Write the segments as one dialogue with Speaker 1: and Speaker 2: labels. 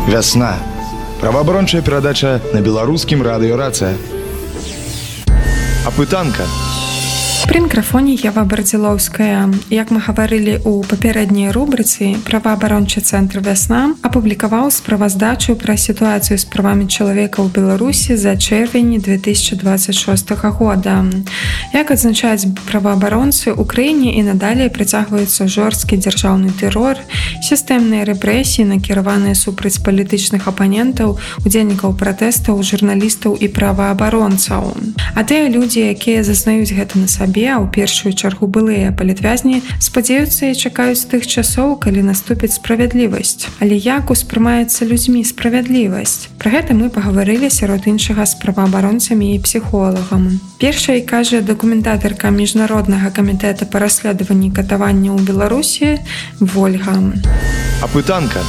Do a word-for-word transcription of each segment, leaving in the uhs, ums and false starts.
Speaker 1: Вясна. Праваабарончая перадача на беларускім радыё Рацыя. Апытанка.
Speaker 2: Пры мікрафоне Ева Бардзілоўская. Як мы гаварылі ў папярэдняй рубрыцы, праваабарончы цэнтр «Вясна» апублікаваў справаздачу пра сітуацыю з правамі чалавека ў Беларусі за чэрвень две тысячы дваццаць шостага года. Як адзначаюць праваабаронцы, у краіне і надалей працягваецца жорсткі дзяржаўны тэрор, сістэмныя рэпрэсіі, накіраваныя супраць палітычных апанентаў, удзельнікаў пратэстаў, журналістаў і праваабаронцаў. А тыя людзі, якія зазнаюць гэта на сабе, а ў першую чаргу былыя палітвязні, спадзяюцца і чакаюць тых часоў, калі наступіць справядлівасць. Але як успрымаецца людзьмі справядлівасць? Пра гэта мы пагаварылі сярод іншага з праваабаронцамі і псіхолагам. Першай кажа дакументатарка міжнароднага камітэта па расследаванні катавання ў Беларусі Вольга.
Speaker 1: Апытанка.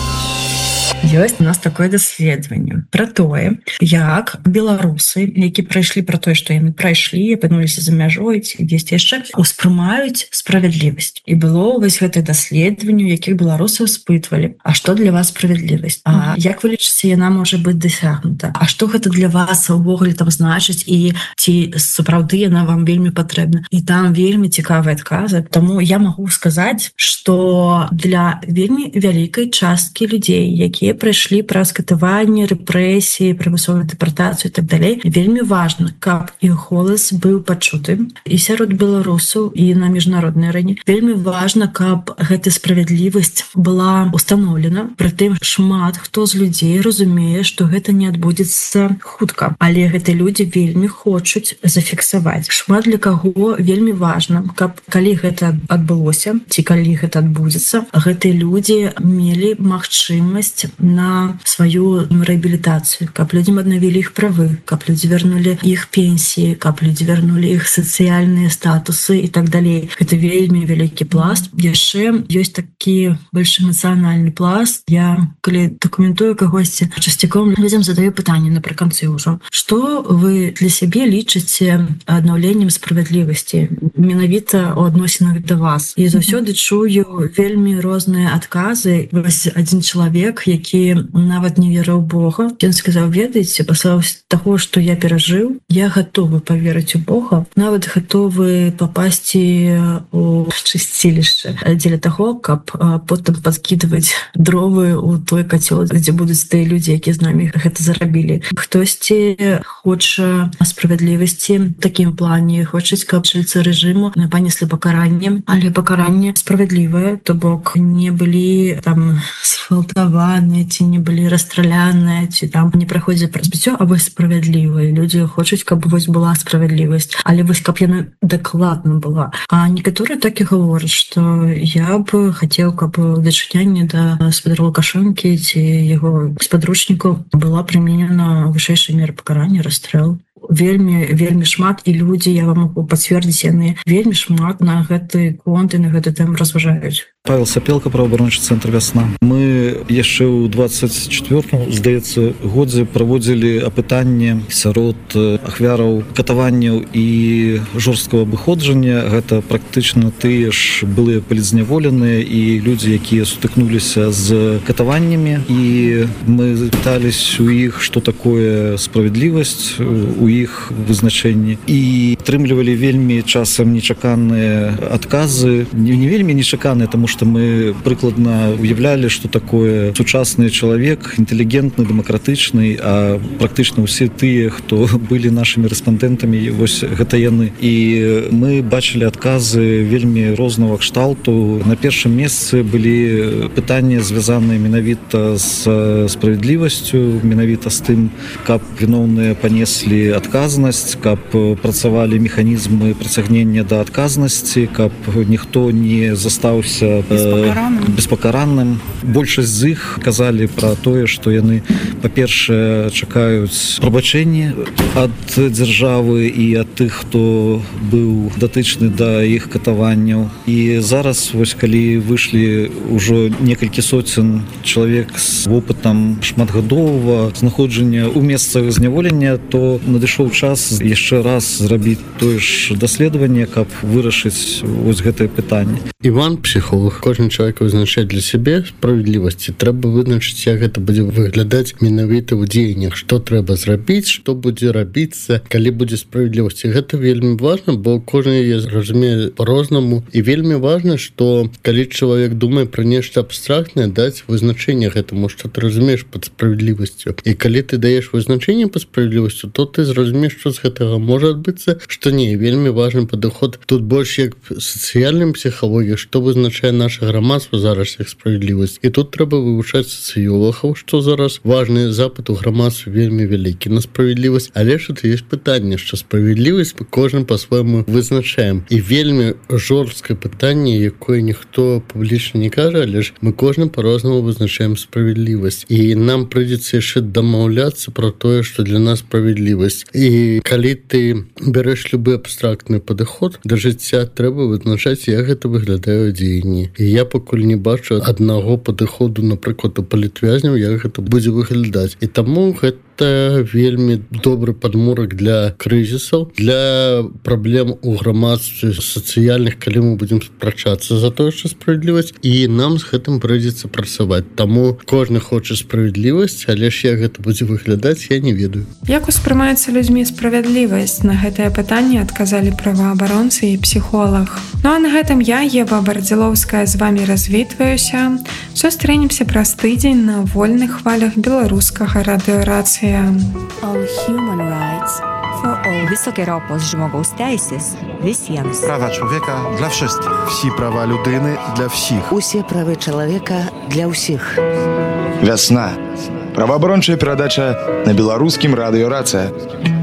Speaker 3: Ёсць у нас такое даследаванне пра тое, як беларусы, які прайшлі пра тое, што яны прайшлі, апынуліся за мяжой ці дзесьці яшчэ, успрымаюць справядлівасць. І было вось гэтае даследаванне, у якіх беларусаў спытвалі: а што для вас справядлівасць? А як вы лічыце, яна можа быць дасягнута? А што гэта для вас увогуле там значыць, і ці сапраўды яна вам вельмі патрэбна? І там вельмі цікавыя адказы. Таму я магу сказаць, што для вельмі вялікай часткі людзей, якія прайшлі праз катаванне, рэпрэсіі, прымусовую дэпартацыю і так далей, вельмі важна, каб іх голас быў пачуты і сярод беларусаў, і на міжнароднай арэне. Вельмі важна, каб гэта справядлівасць была устаноўлена. Прытым шмат хто з людзей разумее, што гэта не адбудзецца хутка, але гэтыя людзі вельмі хочуць зафіксаваць. Шмат для каго вельмі важна, каб калі гэта адбылося ці калі гэта адбудзецца, гэтыя людзі мелі магчымасць на сваю рэабілітацыю, каб людзям аднавілі іх правы, каб людзі вярнулі іх пенсіі, каб людзі вярнулі іх сацыяльныя статусы і так далей. Гэта вельмі вялікі пласт. Яшчэ ёсць такі больш эмацыянальны пласт. Я, калі дакументую кагосьці, часцяком людзям задаю пытанне напрыканцы ўжо: што вы для сябе лічыце аднаўленнем справядлівасці менавіта ў адносінах да вас? І заўсёды чую вельмі розныя адказы. Вось адзін чалавек, які нават не верыў Бога, ён сказаў: ведаеце, пасля таго, што я перажыў, я гатовы паверыць у Бога, нават гатовы папасці у чысцілішча дзеля таго, каб потым падкідваць дровы ў той кацёл, дзе будуць тыя людзі, якія з намі гэта зарабілі. Хтосьці хоча справядлівасці в такім плане, хочуць, каб чальцы рэжыму панеслі пакаранне, але пакаранне справядлівае, то бок не былі там сфалтаваны, ці не былі расстраляныя, ці там не праходзілі праз жыццё, а вось справядлівыя. Людзі хочуць, каб вось была справядлівасць, але вось каб яна дакладна была. А некаторыя так і гавораць, што я б хацеў, каб дачыненне да спадара Лукашэнкі ці яго спадручнікаў была прыменена вышэйшая мера пакарання, расстрэл. Вельмі, вельмі шмат, і людзі, я вам могу пацвердзіць, яны вельмі шмат на гэты конт і на гэты тэм разважаюць.
Speaker 4: Павел Сапелка, праваабарончы цэнтр «Вясна». Мы яшчэ ў дваццаць чвёртым, здаецца, годзе праводзілі апытанне сярод ахвяраў катаванняў і жорсткага абыходжання. Гэта практычна тыя ж былыя палізняволеныя і людзі, якія сутыкнуліся з катаваннямі. І мы пытались у іх, што такое справядлівасць у іх вызначэнні. І атрымлівалі вельмі часам нечаканыя адказы. Не, не вельмі нечаканыя, таму што мы прыкладна уяўлялі, што такое сучасны чалавек, інтэлігентны, дэмакратычны, а практычна ўсе тыя, хто былі нашымі рэспандэнтамі, вось гэта яны. І мы бачылі адказы вельмі рознага кшталту. На першым месцы былі пытанні, звязаныя менавіта з справядлівасцю, менавіта з тым, каб віноўныя панеслі адказнасць, каб працавалі механізмы прыцягнення да адказнасці, каб ніхто не застаўся беспакаранным. беспакаранным. Большасць з іх казалі пра тое, што яны, па-першае, чакаюць прабачэння ад дзяржавы і ад тых, хто быў датычны да іх катаванняў. І зараз, вось калі выйшлі ўжо некалькі соцень чалавек з вопытам шматгадовага знаходжання ў месцах зняволення, то надышоў час яшчэ раз зрабіць тое ж даследаванне, каб вырашыць вось гэтае пытанне.
Speaker 5: Іван, псіхолог. каб кожны чалавек вызначаць для сябе справядлівасці, трэба вызначыць, як гэта будзе выглядаць менавіта ў дзеяннях, што трэба зрабіць, што будзе рабіцца, калі будзе справядлівасць. Гэта вельмі важна, бо кожны яе разумее по-рознаму, і вельмі важна, што калі чалавек думае пра нешта абстрактнае, даць вызначэнне гэтаму, што ты разумееш пад справядлівасцю. І калі ты даеш вызначэнне пад справядлівасцю, то ты зразумееш, што з гэтага можа адбыцца, што не. Вельмі важны падыход тут больш як сацыяльным псіхалогія, што вызначае наша грамадства зараз як справядлівасць. І тут трэба вывучаць сацыёлагаў, што зараз важны запыт у грамадстве вельмі вялікі на справядлівасць, але ж тут ёсць пытанне, што справядлівасць мы кожным па-свойму вызначаем. І вельмі жорсткае пытанне, якое ніхто публічна не кажа, але ж мы кожным па-рознаму вызначаем справядлівасць. І нам прыйдзецца яшчэ дамаўляцца пра тое, што для нас справядлівасць. І калі ты бярэш любы абстрактны падыход да жыцця, трэба вызначаць, як гэта выглядае ў дзеянні. І я пакуль не бачу аднаго падыходу, напрыклад, у палітвязняў, як гэта будзе выглядаць. І таму гэта вельмі добры падмурак для крызісаў, для праблем у грамадстве сацыяльных, калі мы будзем спрачацца за тое, што справядлівасць, і нам з гэтым прыйдзецца працаваць. Таму кожны хоча справядлівасць, але ж як гэта будзе выглядаць, я не ведаю.
Speaker 2: Як успрымаецца людзьмі справядлівасць? На гэтае пытанне адказалі праваабаронцы і псіхолог. Ну а на гэтым я, Ева Бардзілоўская, з вамі развітваюся. Сустрэнемся праз тыдзень на вольных хвалях беларускага радыёрацыя.
Speaker 6: All human rights for all. Wysokie ropos žmogaus teisės visiems.
Speaker 7: Права чоловіка для wszystkich. Всі права людини для всіх.
Speaker 8: Усе правы чалавека для ўсіх.
Speaker 1: Вясна. Праваабарончая перадача на беларускім радыёрацыя.